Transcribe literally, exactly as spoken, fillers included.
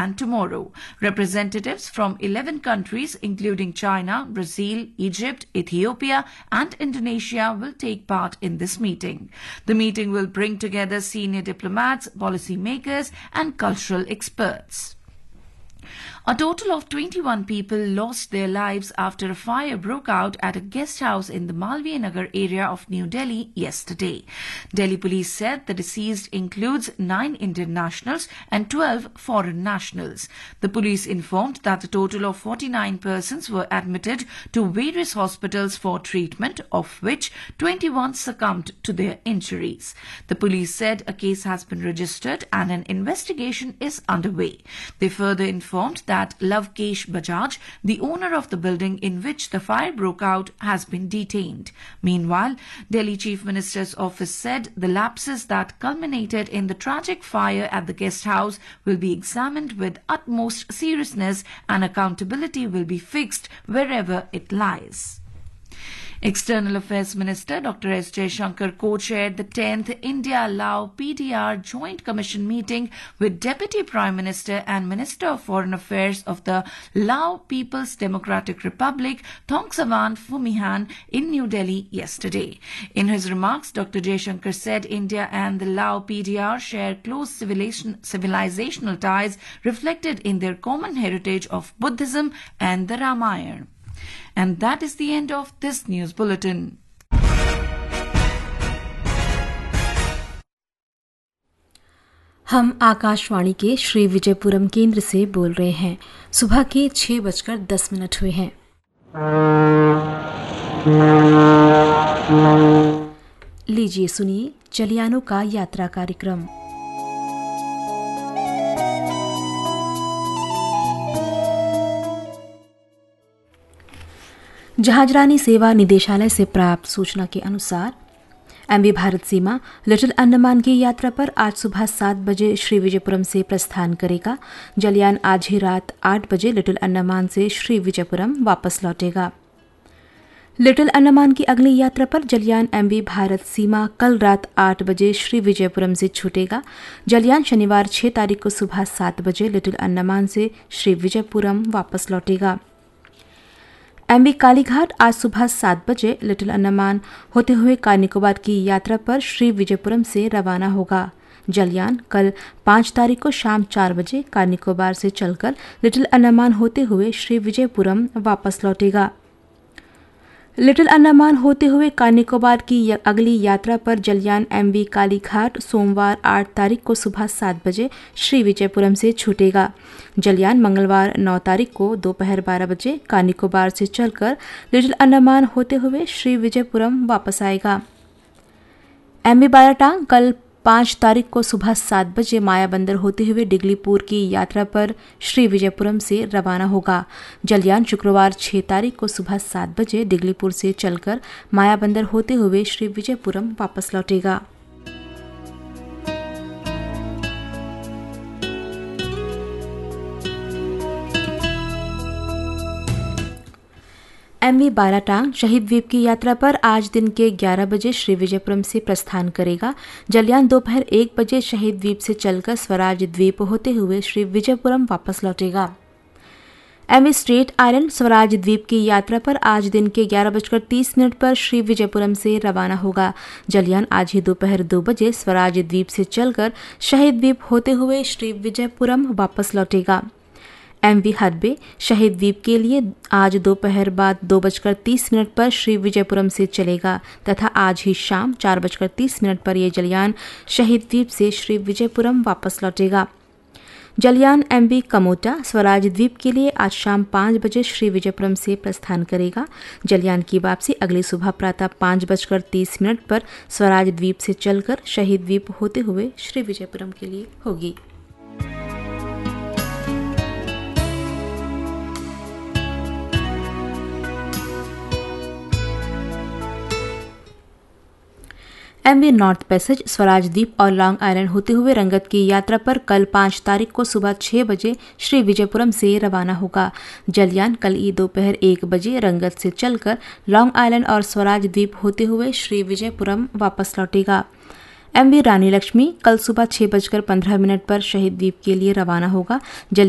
and tomorrow. Representatives from eleven countries, including China, Brazil, Egypt, Ethiopia, and Indonesia, will take part in this meeting. The meeting will bring together senior diplomats, policymakers, and cultural experts. A total of twenty-one people lost their lives after a fire broke out at a guest house in the Malviya Nagar area of New Delhi yesterday. Delhi police said the deceased includes nine Indian nationals and twelve foreign nationals. The police informed that a total of forty-nine persons were admitted to various hospitals for treatment, of which twenty-one succumbed to their injuries. The police said a case has been registered and an investigation is underway. They further informed that that Lavkesh Bajaj, the owner of the building in which the fire broke out, has been detained. Meanwhile, Delhi Chief Minister's office said the lapses that culminated in the tragic fire at the guest house will be examined with utmost seriousness and accountability will be fixed wherever it lies. External Affairs Minister Doctor S Jaishankar co-chaired the tenth India-Lao P D R Joint Commission meeting with Deputy Prime Minister and Minister of Foreign Affairs of the Lao People's Democratic Republic, Thongsavan Phumibol, in New Delhi yesterday. In his remarks, Doctor Jaishankar said India and the Lao P D R share close civilization, civilizational ties reflected in their common heritage of Buddhism and the Ramayana. And that is the end of this news bulletin. हम आकाशवाणी के श्री विजयपुरम केंद्र से बोल रहे हैं। सुबह के छह बजकर दस मिनट हुए हैं। लीजिए सुनिए जलियानो का यात्रा कार्यक्रम। जहाजरानी सेवा निदेशालय से प्राप्त सूचना के अनुसार एमवी भारत सीमा लिटिल अंडमान की यात्रा पर आज सुबह सात बजे श्री विजयपुरम से प्रस्थान करेगा। जलयान आज ही रात आठ बजे लिटिल अंडमान से श्री विजयपुरम वापस लौटेगा। लिटिल अंडमान की अगली यात्रा पर जलयान एमवी भारत सीमा कल रात आठ बजे श्री विजयपुरम से छूटेगा। जलयान शनिवार छह तारीख को सुबह सात बजे लिटिल अंडमान से श्री विजयपुरम वापस लौटेगा। एमवी कालीघाट आज सुबह सात बजे लिटिल अंडमान होते हुए कार निकोबार की यात्रा पर श्री विजयपुरम से रवाना होगा। जलयान कल पाँच तारीख को शाम चार बजे कार निकोबार से चलकर लिटिल अंडमान होते हुए श्री विजयपुरम वापस लौटेगा। लिटिल अंडमान होते हुए कार निकोबार की अगली यात्रा पर जलयान एमवी कालीघाट सोमवार आठ तारीख को सुबह सात बजे श्री विजयपुरम से छूटेगा। जलयान मंगलवार नौ तारीख को दोपहर बारह बजे कार निकोबार से चलकर लिटिल अंडमान होते हुए श्री विजयपुरम वापस आएगा। एमवी बाराटांग कल पाँच तारीख को सुबह सात बजे मायाबंदर होते हुए डिगलीपुर की यात्रा पर श्री विजयपुरम से रवाना होगा। जलयान शुक्रवार छह तारीख को सुबह सात बजे डिगलीपुर से चलकर मायाबंदर होते हुए श्री विजयपुरम वापस लौटेगा। एमवी बाराटांग शहीद द्वीप की यात्रा पर आज दिन के ग्यारह बजे श्री विजयपुरम से प्रस्थान करेगा। जलयान दोपहर एक बजे शहीद द्वीप से चलकर स्वराज द्वीप होते हुए श्री विजयपुरम वापस लौटेगा। एमवी स्ट्रेट आइलैंड स्वराज द्वीप की यात्रा पर आज दिन के ग्यारह बजकर तीस मिनट पर श्री विजयपुरम से रवाना होगा। जलयान आज ही दोपहर दो बजे स्वराज द्वीप से चलकर शहीद द्वीप होते हुए श्री विजयपुरम वापस लौटेगा। एमवी हडबे शहीद द्वीप के लिए आज दोपहर बाद दो बजकर तीस मिनट पर श्री विजयपुरम से चलेगा तथा आज ही शाम चार बजकर तीस मिनट पर यह जलयान शहीद द्वीप से श्री विजयपुरम वापस लौटेगा। जलयान एमवी कमोटा स्वराज द्वीप के लिए आज शाम पाँच बजे श्री विजयपुरम से प्रस्थान करेगा। जलयान की वापसी अगली सुबह प्रातः पाँच बजकर तीस मिनट पर स्वराज द्वीप से चलकर शहीद द्वीप होते हुए श्री विजयपुरम के लिए होगी। एमवी नॉर्थ पैसेज स्वराज द्वीप और लॉन्ग आइलैंड होते हुए रंगत की यात्रा पर कल पाँच तारीख को सुबह छह बजे श्री विजयपुरम से रवाना होगा। जलयान कल ई दोपहर एक बजे रंगत से चलकर लॉन्ग आइलैंड और स्वराज द्वीप होते हुए श्री विजयपुरम वापस लौटेगा। एमवी रानी लक्ष्मी कल सुबह छह बजकर पंद्रह मिनट पर शहीद द्वीप के लिए रवाना होगा। जल